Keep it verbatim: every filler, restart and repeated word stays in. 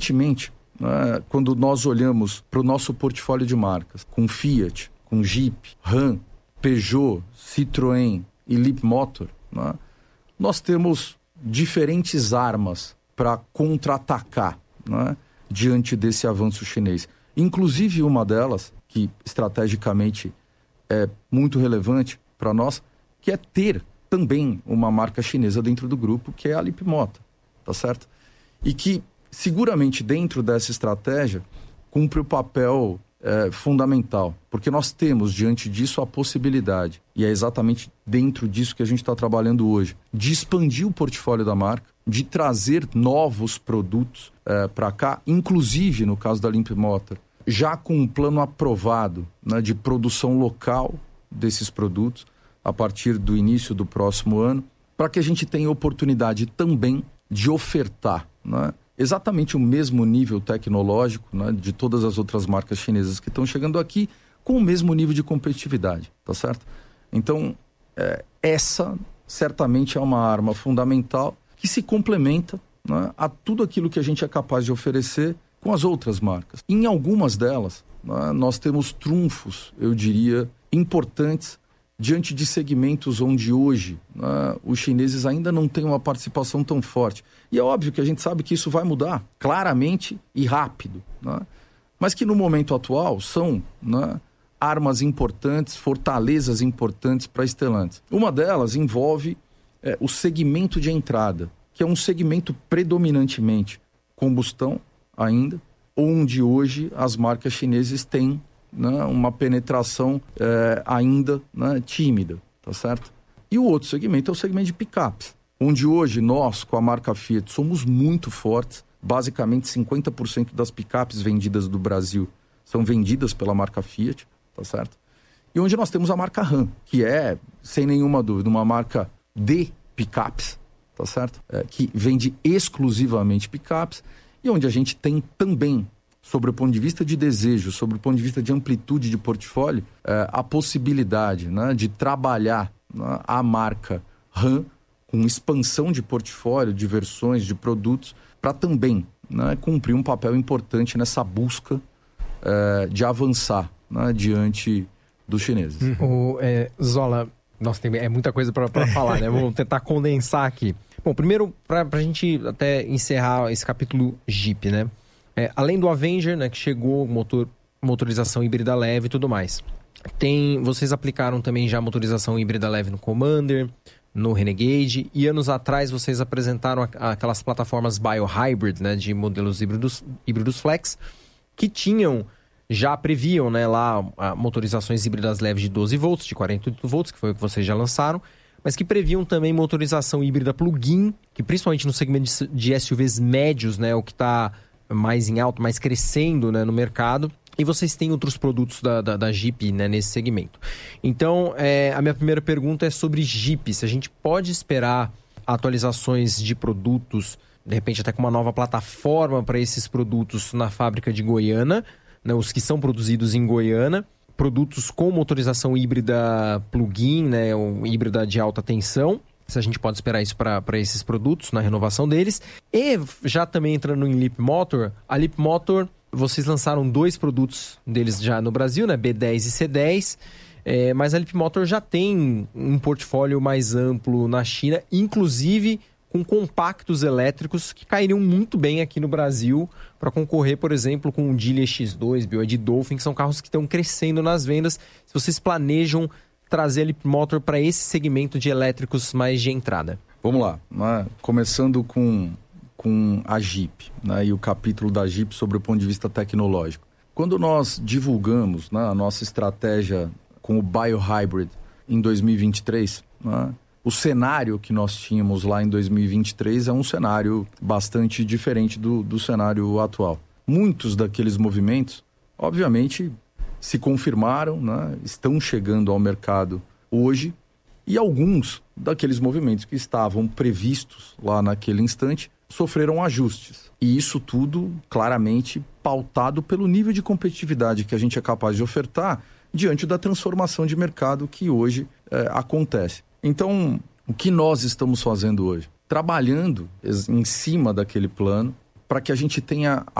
Recentemente, né, quando nós olhamos para o nosso portfólio de marcas, com Fiat, com Jeep, Ram, Peugeot, Citroën e Leapmotor, né, nós temos diferentes armas para contra-atacar, né, diante desse avanço chinês. Inclusive uma delas, que estrategicamente é muito relevante para nós, que é ter também uma marca chinesa dentro do grupo, que é a Leapmotor, tá certo? E que seguramente dentro dessa estratégia cumpre o papel é, fundamental, porque nós temos diante disso a possibilidade, e é exatamente dentro disso que a gente está trabalhando hoje, de expandir o portfólio da marca, de trazer novos produtos é, para cá, inclusive no caso da Leapmotor, já com um plano aprovado, né, de produção local desses produtos a partir do início do próximo ano, para que a gente tenha oportunidade também de ofertar, né, exatamente o mesmo nível tecnológico, né, de todas as outras marcas chinesas que estão chegando aqui, com o mesmo nível de competitividade, tá certo? Então, é, essa certamente é uma arma fundamental que se complementa, né, a tudo aquilo que a gente é capaz de oferecer com as outras marcas. Em algumas delas, né, nós temos trunfos, eu diria, importantes diante de segmentos onde hoje, né, os chineses ainda não têm uma participação tão forte. E é óbvio que a gente sabe que isso vai mudar claramente e rápido, né? Mas que no momento atual são, né, armas importantes, fortalezas importantes para a Stellantis. Uma delas envolve é, o segmento de entrada, que é um segmento predominantemente combustão ainda, onde hoje as marcas chinesas têm, né, uma penetração é, ainda, né, tímida, tá certo? E o outro segmento é o segmento de picapes, onde hoje nós, com a marca Fiat, somos muito fortes. Basicamente cinquenta por cento das picapes vendidas do Brasil são vendidas pela marca Fiat, tá certo? E onde nós temos a marca Ram, que é, sem nenhuma dúvida, uma marca de picapes, tá certo? É, que vende exclusivamente picapes, e onde a gente tem também, sobre o ponto de vista de desejo, sobre o ponto de vista de amplitude de portfólio, é, a possibilidade, né, de trabalhar, né, a marca Ram com expansão de portfólio, de versões, de produtos, para também, né, cumprir um papel importante nessa busca é, de avançar, né, diante dos chineses. Uhum. O, é, Zola, nossa, tem é muita coisa para falar, né? Vou tentar condensar aqui. Bom, primeiro, para a gente até encerrar esse capítulo Jeep, né? É, além do Avenger, né, que chegou, motor, motorização híbrida leve e tudo mais. Tem, vocês aplicaram também já motorização híbrida leve no Commander, no Renegade, e anos atrás vocês apresentaram aquelas plataformas Bio-Hybrid, né, de modelos híbridos, híbridos flex, que tinham, já previam, né, lá motorizações híbridas leves de doze volts, de quarenta e oito volts, que foi o que vocês já lançaram, mas que previam também motorização híbrida plug-in, que principalmente no segmento de S U Vs médios, né, o que está mais em alto, mais crescendo, né, no mercado. E vocês têm outros produtos da, da, da Jeep, né, nesse segmento. Então, é, a minha primeira pergunta é sobre Jeep. Se a gente pode esperar atualizações de produtos, de repente até com uma nova plataforma para esses produtos na fábrica de Goiânia, né, os que são produzidos em Goiânia, produtos com motorização híbrida plug-in, né, ou híbrida de alta tensão. Se a gente pode esperar isso para esses produtos, na renovação deles. E já também entrando em Leapmotor, a Leapmotor, vocês lançaram dois produtos deles já no Brasil, né? B dez e C dez, é, mas a Leapmotor já tem um portfólio mais amplo na China, inclusive com compactos elétricos que cairiam muito bem aqui no Brasil para concorrer, por exemplo, com o Geely X dois, B Y D Dolphin, que são carros que estão crescendo nas vendas. Se vocês planejam trazer a Leapmotor para esse segmento de elétricos mais de entrada. Vamos lá, né? Começando com... com a Jeep, né, e o capítulo da Jeep sobre o ponto de vista tecnológico. Quando nós divulgamos, né, a nossa estratégia com o Bio-Hybrid em dois mil e vinte e três, né, o cenário que nós tínhamos lá em dois mil e vinte e três é um cenário bastante diferente do, do cenário atual. Muitos daqueles movimentos, obviamente, se confirmaram, né, estão chegando ao mercado hoje, e alguns daqueles movimentos que estavam previstos lá naquele instante sofreram ajustes. E isso tudo claramente pautado pelo nível de competitividade que a gente é capaz de ofertar diante da transformação de mercado que hoje é, acontece. Então, o que nós estamos fazendo hoje? Trabalhando em cima daquele plano para que a gente tenha